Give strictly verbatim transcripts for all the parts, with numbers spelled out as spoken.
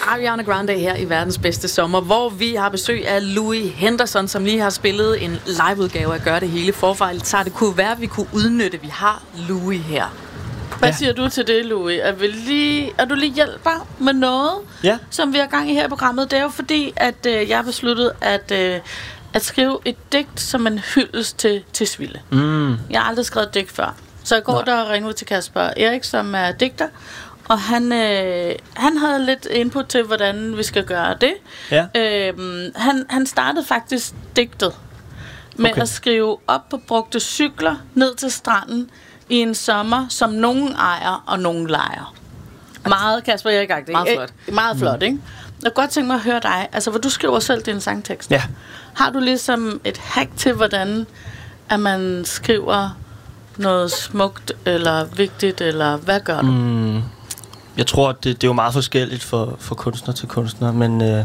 Ariana Grande her i Verdens Bedste Sommer, hvor vi har besøg af Louis Henderson, som lige har spillet en liveudgave af Gør det hele forfra. Så det kunne være, at vi kunne udnytte, vi har Louis her. Hvad ja. siger du til det, Louis? Er, vi lige, er du lige hjælper med noget, ja. som vi har gang i her i programmet? Det er jo fordi, at øh, jeg har besluttet at, øh, at skrive et digt som en hyldest til, til Sville. Mm. Jeg har aldrig skrevet digt før. Så jeg går Nej. der og ringer ud til Kasper Erik, som er digter. Og han, øh, han havde lidt input til, hvordan vi skal gøre det. Ja. Øhm, han, han startede faktisk digtet med okay. at skrive op på brugte cykler ned til stranden i en sommer, som nogen ejer og nogen lejer. Meget, Kasper Erik. Meget flot. Meget flot, mm. ikke? Jeg kunne godt tænke mig at høre dig. Altså, hvor du skriver selv din sangtekst. Ja. Har du ligesom et hack til, hvordan at man skriver noget smukt eller vigtigt, eller hvad gør du? Mm. Jeg tror, det, det er jo meget forskelligt for, for kunstner til kunstner, men øh,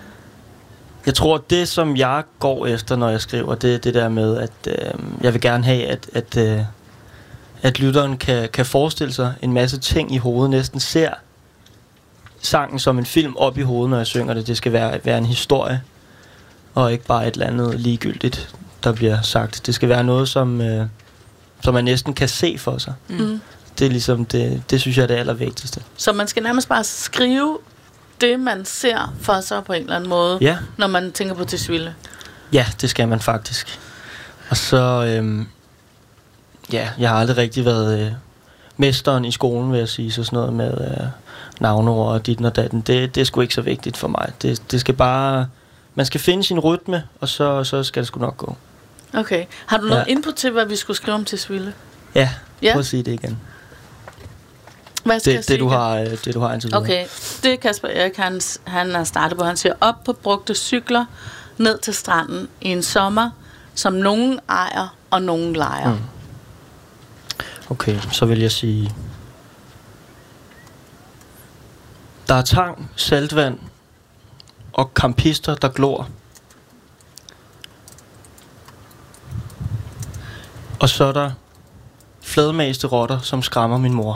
jeg tror, det som jeg går efter, når jeg skriver, det er det der med, at øh, jeg vil gerne have, at, at, øh, at lytteren kan, kan forestille sig en masse ting i hovedet, næsten ser sangen som en film op i hovedet, når jeg synger det. Det skal være, være en historie, og ikke bare et eller andet ligegyldigt, der bliver sagt. Det skal være noget, som, øh, som man næsten kan se for sig. Mm. Det er ligesom det, det synes jeg er det allervigtigste. Så man skal nærmest bare skrive det, man ser for sig på en eller anden måde, ja. når man tænker på Tisvilde. Ja, det skal man faktisk. Og så, øhm, ja, jeg har aldrig rigtig været øh, mesteren i skolen, vil jeg sige, så sådan noget med øh, navneord og ditten og datten. Det, det er sgu ikke så vigtigt for mig. Det, det skal bare, man skal finde sin rytme, og så, så skal det sgu nok gå. Okay. Har du noget ja. input til, hvad vi skulle skrive om Tisvilde? Ja, ja, prøv at sige det igen. Hvad skal det, jeg sige det, du igen? har, det, du har indtil videre. Okay, det Kasper Erik, han, han har startet på. Han siger, op på brugte cykler, ned til stranden i en sommer, som nogen ejer og nogen lejer. Mm. Okay, så vil jeg sige, der er tang, saltvand og campister, der glor. Og så er der fladmæste rotter, som skræmmer min mor.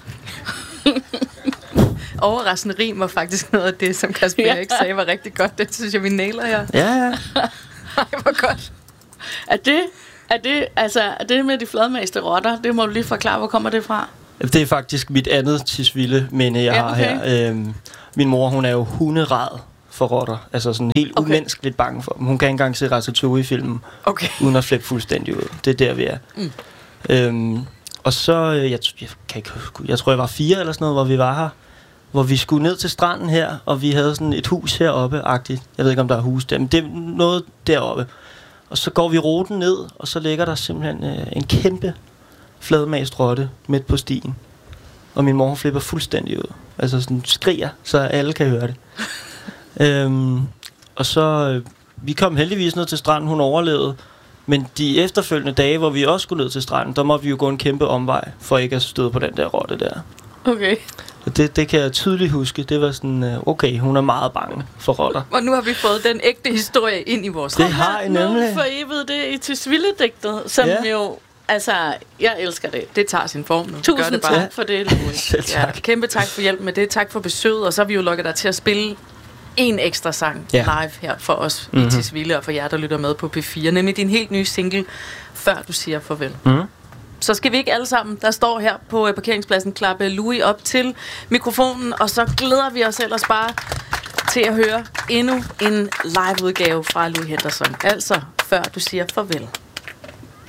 Overraskende rim var faktisk noget af det, som Kasper ja. Erik sagde var rigtig godt. Det synes jeg, vi nailer her. Ja, ja. Ej, hvor godt. Er det, er det, altså, er det med de fladmæste rotter? Det må du lige forklare, hvor kommer det fra? Det er faktisk mit andet Tisvilde minde, jeg ja, okay. har her. Øhm, min mor, hun er jo hunderad for rotter. Altså sådan helt okay. umenneskeligt bange for dem. Hun kan ikke engang se Ratatouille-filmen, okay. uden at flippe fuldstændig ud. Det er der, vi er. Mm. Øhm, og så, jeg, jeg, kan ikke, jeg tror, jeg var fire eller sådan noget, hvor vi var her. Hvor vi skulle ned til stranden her, og vi havde sådan et hus heroppe-agtigt. Jeg ved ikke, om der er hus der, men det er noget deroppe. Og så går vi ruten ned, og så ligger der simpelthen øh, en kæmpe fladmast rotte midt på stien. Og min mor flipper fuldstændig ud. Altså sådan skriger, så alle kan høre det. øhm, og så, øh, vi kom heldigvis ned til stranden, hun overlevede. Men de efterfølgende dage, hvor vi også skulle ned til stranden, der må vi jo gå en kæmpe omvej, for ikke at støde på den der rotte der. Okay. Det, det kan jeg tydeligt huske. Det var sådan, okay, hun er meget bange for rotter. Og nu har vi fået den ægte historie ind i vores... Det har I nemlig. Nu forevet det i Tisvilde-digtet, som ja. jo... Altså, jeg elsker det. Det tager sin form nu. Tusind Gør det tak bare. for det, Louis. Selv tak. Ja, kæmpe tak for hjælp med det. Tak for besøget. Og så har vi jo lukket dig til at spille en ekstra sang ja. live her for os mm-hmm. i Tisvilde og for jer, der lytter med på P fire. Nemlig din helt nye single, Før du siger farvel. Mm. Så skal vi ikke alle sammen, der står her på parkeringspladsen, klappe Louis op til mikrofonen, og så glæder vi os ellers bare til at høre endnu en liveudgave fra Louis Henderson. Altså, Før du siger farvel.